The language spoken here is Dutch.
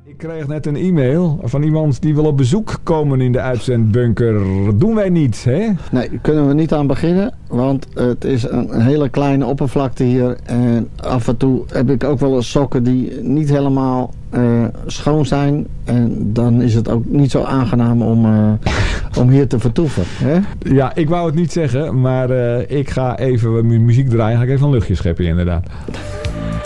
Ik kreeg net een e-mail van iemand die wil op bezoek komen in de uitzendbunker. Dat doen wij niet, hè? Nee, daar kunnen we niet aan beginnen. Want het is een hele kleine oppervlakte hier. En af en toe heb ik ook wel eens sokken die niet helemaal schoon zijn. En dan is het ook niet zo aangenaam om hier te vertoeven. Hè? Ja, ik wou het niet zeggen, maar ik ga even muziek draaien. Ga ik even een luchtje scheppen, inderdaad.